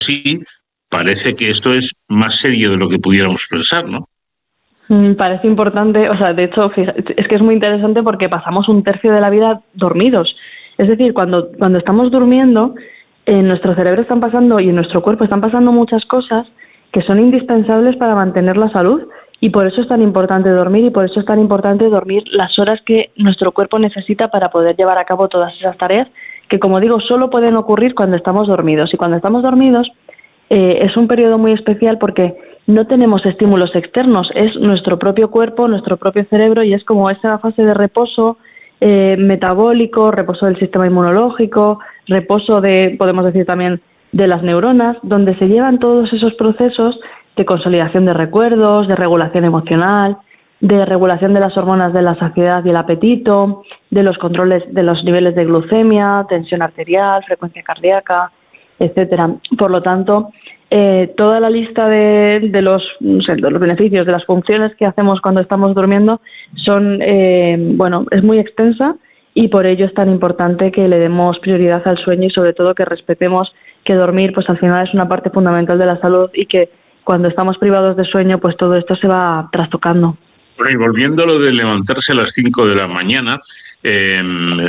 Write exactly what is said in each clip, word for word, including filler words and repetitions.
sí, parece que esto es más serio de lo que pudiéramos pensar, ¿no? Me parece importante, o sea, de hecho, fíjate, es que es muy interesante porque pasamos un tercio de la vida dormidos. Es decir, cuando, cuando estamos durmiendo, en nuestro cerebro están pasando y en nuestro cuerpo están pasando muchas cosas que son indispensables para mantener la salud, y por eso es tan importante dormir, y por eso es tan importante dormir las horas que nuestro cuerpo necesita para poder llevar a cabo todas esas tareas que, como digo, solo pueden ocurrir cuando estamos dormidos. Y cuando estamos dormidos eh, es un periodo muy especial porque no tenemos estímulos externos, es nuestro propio cuerpo, nuestro propio cerebro, y es como esa fase de reposo eh, metabólico, reposo del sistema inmunológico, reposo de, podemos decir también, de las neuronas, donde se llevan todos esos procesos de consolidación de recuerdos, de regulación emocional, de regulación de las hormonas de la saciedad y el apetito, de los controles de los niveles de glucemia, tensión arterial, frecuencia cardíaca, etcétera. Por lo tanto, eh, toda la lista de, de, los, no sé, de los beneficios, de las funciones que hacemos cuando estamos durmiendo son, eh, bueno, es muy extensa, y por ello es tan importante que le demos prioridad al sueño y sobre todo que respetemos que dormir, pues al final es una parte fundamental de la salud, y que cuando estamos privados de sueño, pues todo esto se va trastocando. Bueno, y volviendo a lo de levantarse a las cinco de la mañana, eh,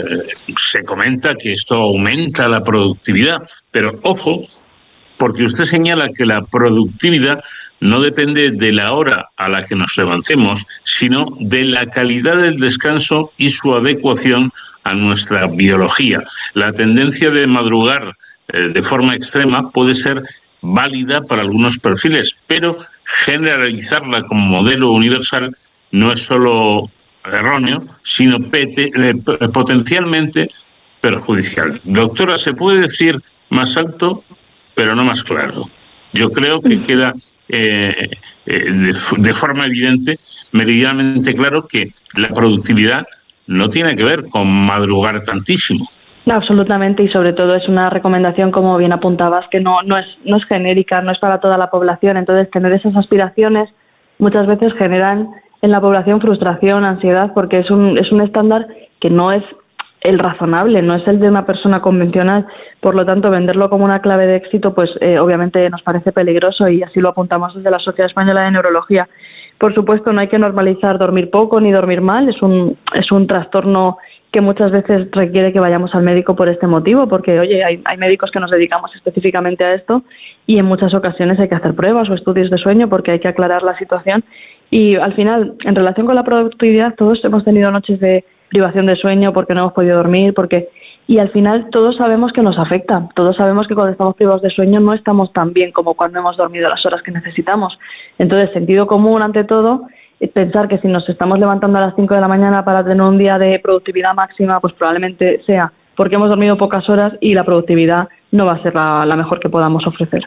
se comenta que esto aumenta la productividad, pero ojo, porque usted señala que la productividad no depende de la hora a la que nos levantemos, sino de la calidad del descanso y su adecuación a nuestra biología. La tendencia de madrugar eh, de forma extrema puede ser válida para algunos perfiles, pero generalizarla como modelo universal no es solo erróneo, sino pete, eh, potencialmente perjudicial. Doctora, ¿se puede decir más alto, pero no más claro? Yo creo que queda eh, eh, de, de forma evidente, meridianamente claro, que la productividad no tiene que ver con madrugar tantísimo. No, absolutamente, y sobre todo es una recomendación, como bien apuntabas, que no, no, es, no es genérica, no es para toda la población. Entonces, tener esas aspiraciones muchas veces generan en la población frustración, ansiedad, porque es un, es un estándar que no es el razonable, no es el de una persona convencional. Por lo tanto, venderlo como una clave de éxito, pues eh, obviamente nos parece peligroso, y así lo apuntamos desde la Sociedad Española de Neurología. Por supuesto, no hay que normalizar dormir poco ni dormir mal, es un, es un trastorno que muchas veces requiere que vayamos al médico por este motivo, porque, oye, hay, hay médicos que nos dedicamos específicamente a esto, y en muchas ocasiones hay que hacer pruebas o estudios de sueño porque hay que aclarar la situación. Y al final, en relación con la productividad, todos hemos tenido noches de privación de sueño porque no hemos podido dormir, porque y al final todos sabemos que nos afecta, todos sabemos que cuando estamos privados de sueño no estamos tan bien como cuando hemos dormido las horas que necesitamos. Entonces, sentido común ante todo, pensar que si nos estamos levantando a las cinco de la mañana para tener un día de productividad máxima, pues probablemente sea porque hemos dormido pocas horas y la productividad no va a ser la, la mejor que podamos ofrecer.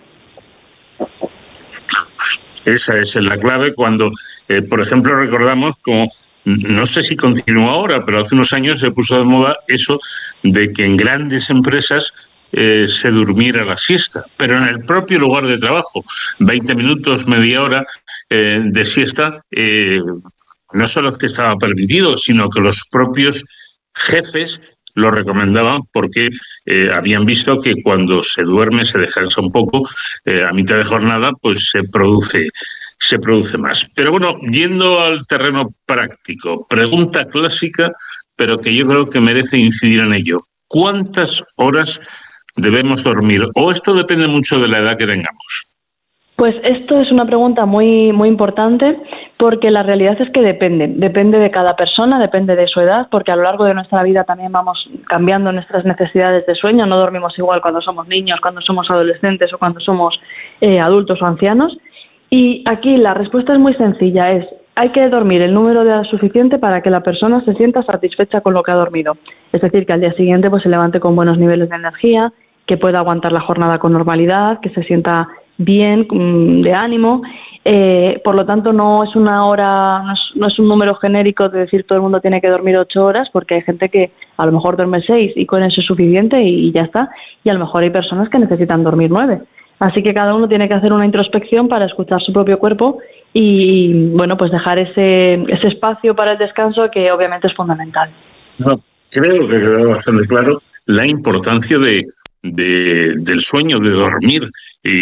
Esa es la clave cuando, eh, por ejemplo, recordamos como, no sé si continúa ahora, pero hace unos años se puso de moda eso de que en grandes empresas eh, se durmiera la siesta, pero en el propio lugar de trabajo, veinte minutos, media hora eh, de siesta, eh, no solo es que estaba permitido, sino que los propios jefes lo recomendaban porque eh, habían visto que cuando se duerme, se descansa un poco, eh, a mitad de jornada, pues se produce, se produce más. Pero bueno, yendo al terreno práctico, pregunta clásica, pero que yo creo que merece incidir en ello. ¿Cuántas horas debemos dormir? ¿O esto depende mucho de la edad que tengamos? Pues esto es una pregunta muy muy importante, porque la realidad es que depende, depende de cada persona, depende de su edad, porque a lo largo de nuestra vida también vamos cambiando nuestras necesidades de sueño, no dormimos igual cuando somos niños, cuando somos adolescentes o cuando somos eh, adultos o ancianos. Y aquí la respuesta es muy sencilla, es hay que dormir el número de horas suficiente para que la persona se sienta satisfecha con lo que ha dormido. Es decir, que al día siguiente pues se levante con buenos niveles de energía, que pueda aguantar la jornada con normalidad, que se sienta bien, de ánimo. Eh, por lo tanto, no es una hora, no es, no es un número genérico de decir todo el mundo tiene que dormir ocho horas, porque hay gente que a lo mejor duerme seis y con eso es suficiente y ya está. Y a lo mejor hay personas que necesitan dormir nueve. Así que cada uno tiene que hacer una introspección para escuchar su propio cuerpo y, bueno, pues dejar ese, ese espacio para el descanso, que obviamente es fundamental. No, creo que quedó bastante claro la importancia de, de, del sueño, de dormir. Y